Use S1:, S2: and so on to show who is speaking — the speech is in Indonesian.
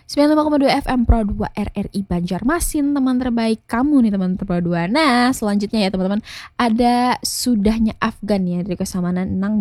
S1: 95,2 FM Pro 2 RRI Banjarmasin, teman terbaik kamu nih teman Pro 2. Nah, selanjutnya ya teman-teman, ada Sudahnya Afgan ya dari Kesamanan Nang